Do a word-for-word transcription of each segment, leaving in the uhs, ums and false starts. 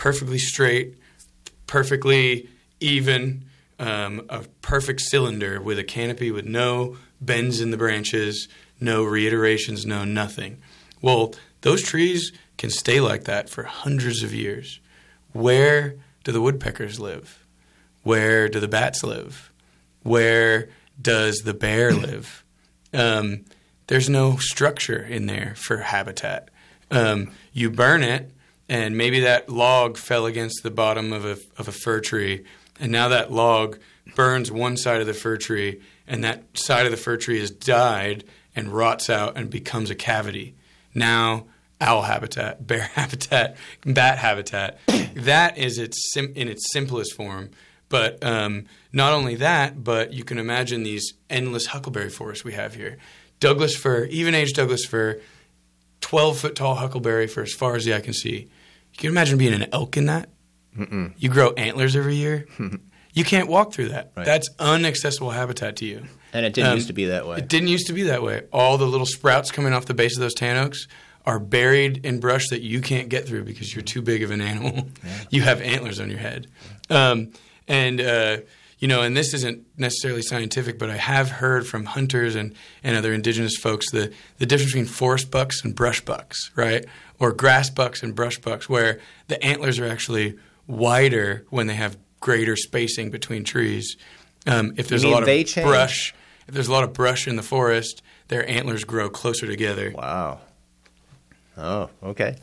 perfectly straight, perfectly even, um, a perfect cylinder with a canopy with no bends in the branches, no reiterations, no nothing. Well, those trees can stay like that for hundreds of years. Where do the woodpeckers live? Where do the bats live? Where does the bear live? Um, there's no structure in there for habitat. Um, you burn it, and maybe that log fell against the bottom of a of a fir tree, and now that log burns one side of the fir tree, and that side of the fir tree has died and rots out and becomes a cavity. Now, owl habitat, bear habitat, bat habitat. That is its sim- in its simplest form. But um, not only that, but you can imagine these endless huckleberry forests we have here. Douglas fir, even-aged Douglas fir, twelve-foot-tall huckleberry for as far as the eye can see. You can imagine being an elk in that? Mm-mm. You grow antlers every year? You can't walk through that. Right. That's inaccessible habitat to you. And it didn't um, used to be that way. It didn't used to be that way. All the little sprouts coming off the base of those tan oaks are buried in brush that you can't get through because you're too big of an animal. Yeah. You have antlers on your head. Um, and, uh, you know, and this isn't necessarily scientific, but I have heard from hunters and, and other indigenous folks the, the difference between forest bucks and brush bucks, right? Or grass bucks and brush bucks, where the antlers are actually wider when they have greater spacing between trees. Um, if there's You a mean lot of they change? brush, if there's a lot of brush in the forest, their antlers grow closer together. Wow. Oh, okay.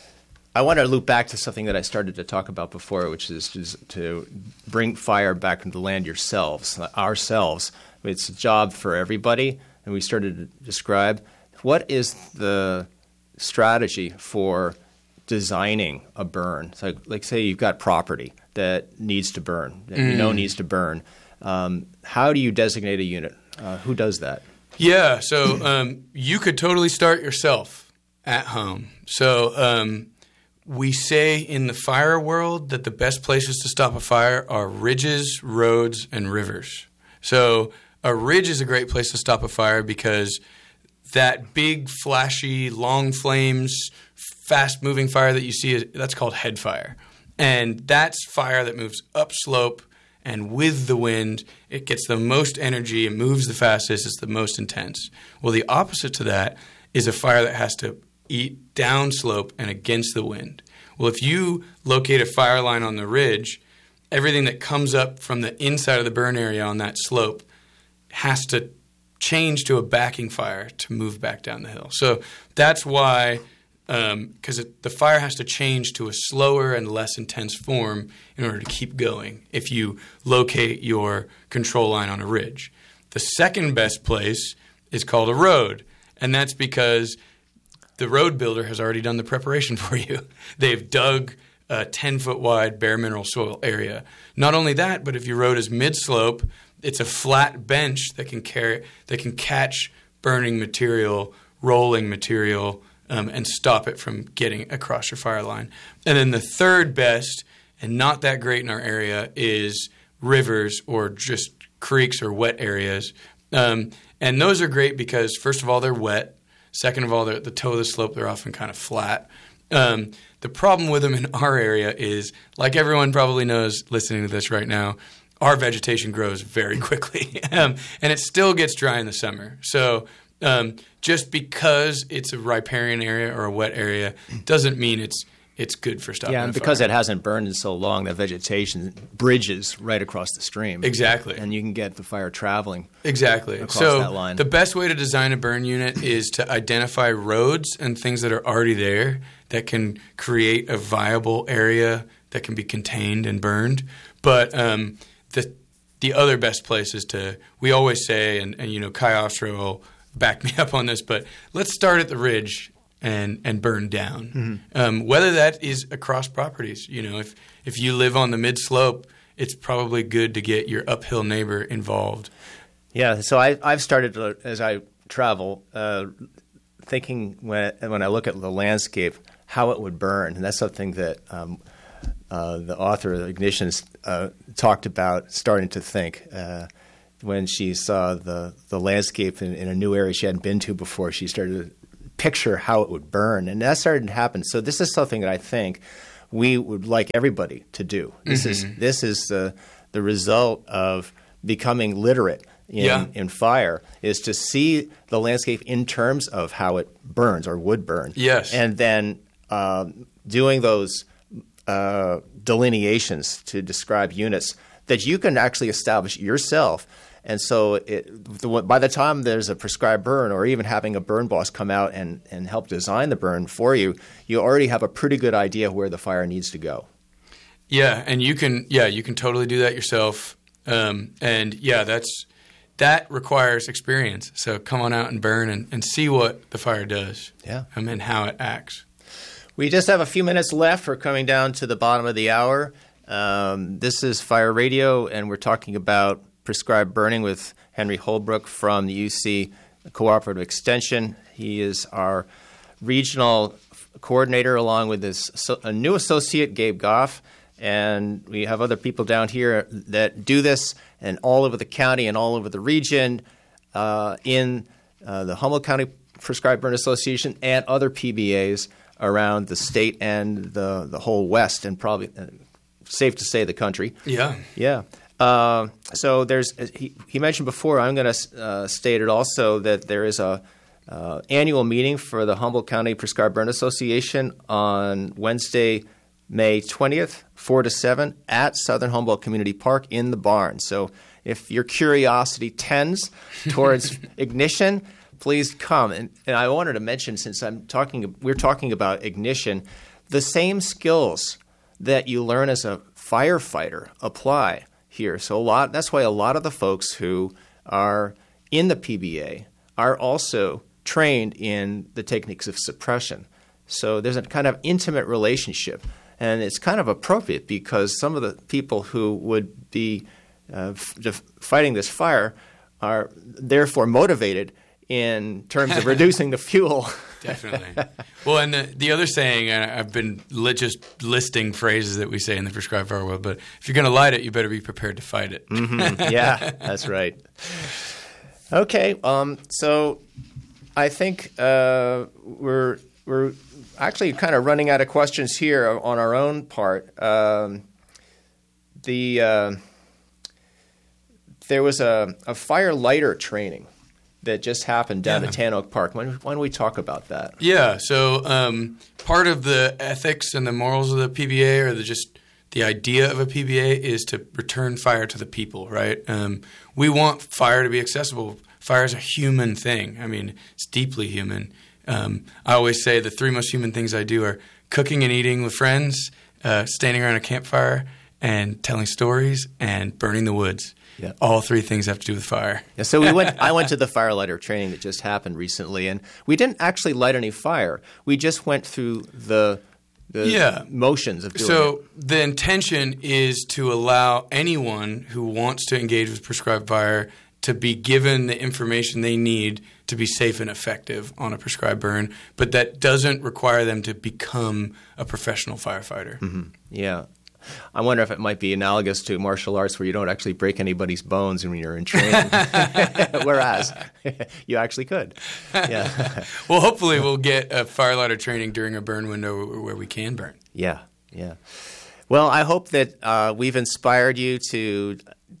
I want to loop back to something that I started to talk about before, which is just to bring fire back into the land yourselves, ourselves. I mean, it's a job for everybody, and we started to describe what is the strategy for designing a burn. So, like, say you've got property that needs to burn, that mm. you know needs to burn. Um, how do you designate a unit? Uh, who does that? Yeah, so um, you could totally start yourself at home. So um, we say in the fire world that the best places to stop a fire are ridges, roads, and rivers. So a ridge is a great place to stop a fire because that big, flashy, long flames, fast-moving fire that you see, that's called head fire. And that's fire that moves upslope, and with the wind, it gets the most energy, it moves the fastest, it's the most intense. Well, the opposite to that is a fire that has to eat downslope and against the wind. Well, if you locate a fire line on the ridge, everything that comes up from the inside of the burn area on that slope has to change to a backing fire to move back down the hill. So that's why, because um, the fire has to change to a slower and less intense form in order to keep going if you locate your control line on a ridge. The second best place is called a road, and that's because the road builder has already done the preparation for you. They've dug a ten-foot wide bare mineral soil area. Not only that, but if your road is mid-slope, it's a flat bench that can carry that can catch burning material, rolling material, um, and stop it from getting across your fire line. And then the third best, and not that great in our area, is rivers or just creeks or wet areas. Um, and those are great because, first of all, they're wet. Second of all, they're at the toe of the slope. They're often kind of flat. Um, the problem with them in our area is, like everyone probably knows listening to this right now, our vegetation grows very quickly, um, and it still gets dry in the summer. So um, just because it's a riparian area or a wet area doesn't mean it's it's good for stopping Yeah, and a because fire. it hasn't burned in so long, the vegetation bridges right across the stream. Exactly. And you can get the fire traveling exactly. across so that line. The best way to design a burn unit is to identify roads and things that are already there that can create a viable area that can be contained and burned. But um, the the other best place is to, we always say, and, and you know, Kai Ostro will back me up on this, but let's start at the ridge and and burn down. Mm-hmm. Um, whether that is across properties, you know, if if you live on the mid slope, it's probably good to get your uphill neighbor involved. Yeah, so I, I've started to, as I travel, uh, thinking when when I look at the landscape, how it would burn, and that's something that um, uh, the author of Ignitions uh, talked about starting to think. Uh, when she saw the the landscape in, in a new area she hadn't been to before, she started to picture how it would burn, and that started to happen. So this is something that I think we would like everybody to do. This Mm-hmm. is this is the the result of becoming literate in, Yeah. in fire, is to see the landscape in terms of how it burns or would burn. Yes. And then uh, doing those uh, delineations to describe units that you can actually establish yourself. And so it, the, by the time there's a prescribed burn, or even having a burn boss come out and, and help design the burn for you, you already have a pretty good idea where the fire needs to go. Yeah, and you can yeah you can totally do that yourself. Um, and yeah, that's that requires experience. So come on out and burn and, and see what the fire does. Yeah. Um, and how it acts. We just have a few minutes left. We're coming down to the bottom of the hour. Um, this is Fire Radio, and we're talking about prescribed burning with Henry Holbrook from the U C Cooperative Extension. He is our regional coordinator, along with his so, a new associate, Gabe Goff. And we have other people down here that do this, and all over the county and all over the region, uh, in uh, the Humboldt County Prescribed Burn Association and other P B As around the state and the, the whole West, and probably uh, safe to say the country. Yeah. Yeah. Uh, so there's he, he mentioned before, I'm going to uh, state it also, that there is a uh, annual meeting for the Humboldt County Prescribed Burn Association on Wednesday, May twentieth, four to seven, at Southern Humboldt Community Park in the barn. So if your curiosity tends towards ignition, please come. And, and I wanted to mention, since I'm talking, we're talking about ignition, the same skills that you learn as a firefighter apply here. So a lot. That's why a lot of the folks who are in the P B A are also trained in the techniques of suppression. So there's a kind of intimate relationship. And it's kind of appropriate, because some of the people who would be uh, f- fighting this fire are therefore motivated in terms of reducing the fuel. Definitely. Well, and the, the other saying, and I've been li- just listing phrases that we say in the prescribed fire world, but if you're going to light it, you better be prepared to fight it. Mm-hmm. Yeah, that's right. Okay, um, so I think uh, we're we're actually kind of running out of questions here on our own part. Um, the uh, there was a, a fire lighter training that just happened down Yeah. at Tan Oak Park. Why, why don't we talk about that? Yeah. So um, part of the ethics and the morals of the P B A, or the just the idea of a P B A, is to return fire to the people, right? Um, we want fire to be accessible. Fire is a human thing. I mean, it's deeply human. Um, I always say the three most human things I do are cooking and eating with friends, uh, standing around a campfire, and telling stories, and burning the woods. Yeah. All three things have to do with fire. Yeah, so we went. I went to the fire lighter training that just happened recently, and we didn't actually light any fire. We just went through the the Yeah. motions of doing So it. the intention is to allow anyone who wants to engage with prescribed fire to be given the information they need to be safe and effective on a prescribed burn, but that doesn't require them to become a professional firefighter. Mm-hmm. Yeah. I wonder if it might be analogous to martial arts, where you don't actually break anybody's bones when you're in training, whereas you actually could. Yeah. Well, hopefully we'll get a firelighter training during a burn window where we can burn. Yeah, yeah. Well, I hope that uh, we've inspired you to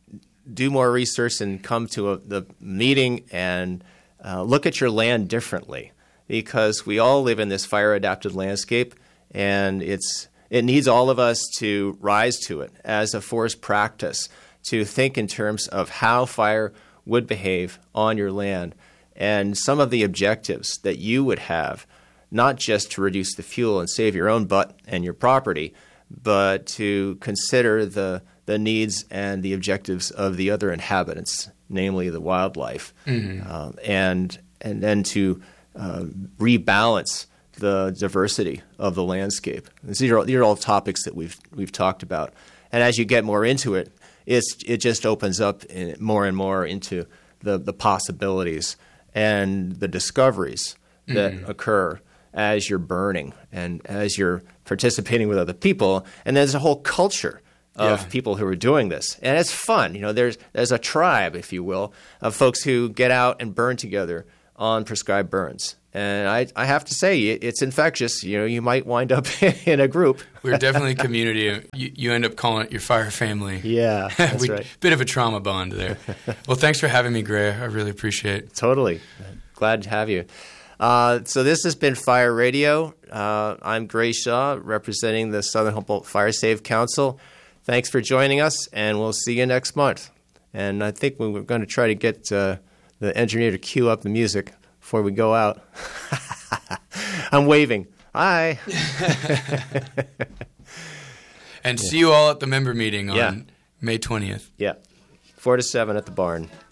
do more research and come to a, the meeting and uh, look at your land differently, because we all live in this fire-adapted landscape, and it's it needs all of us to rise to it as a forced practice, to think in terms of how fire would behave on your land and some of the objectives that you would have, not just to reduce the fuel and save your own butt and your property, but to consider the the needs and the objectives of the other inhabitants, namely the wildlife, Mm-hmm. um, and and then to uh, rebalance the diversity of the landscape. These are, these are all topics that we've we've talked about, and as you get more into it, it's it just opens up in, more and more into the the possibilities and the discoveries that Mm-hmm. occur as you're burning and as you're participating with other people. And there's a whole culture of Yeah. people who are doing this, and it's fun. You know, there's there's a tribe, if you will, of folks who get out and burn together on prescribed burns. And I, I have to say, it, it's infectious. You know, you might wind up in a group. We're definitely a community. You, you end up calling it your fire family. Yeah, that's we, right. Bit of a trauma bond there. Well, thanks for having me, Gray. I really appreciate it. Totally. Glad to have you. Uh, so this has been Fire Radio. Uh, I'm Gray Shaw, representing the Southern Humboldt Fire Safe Council. Thanks for joining us, and we'll see you next month. And I think we we're going to try to get uh, the engineer to cue up the music before we go out. I'm waving. Hi. And yeah. See you all at the member meeting on yeah. May twentieth. Yeah. Four to seven at the barn.